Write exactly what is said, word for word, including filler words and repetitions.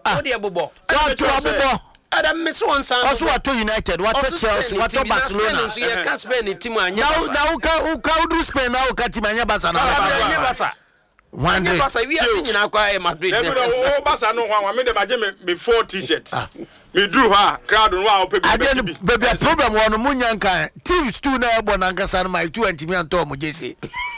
what the bobo what to bobo Adam miss one son also what to United what to Chelsea what to Barcelona so you can't spend the team anya now now ka ka do Spain now ka team anya Barcelona Barca one day Barca we are seeing na kwa Madrid e bi o Barca no wan me dem aje me me four t-shirts me drew ha crowd no wa ope baby problem one munya nkan teams two na ebo na nkasa na my two anti me anto mo jesi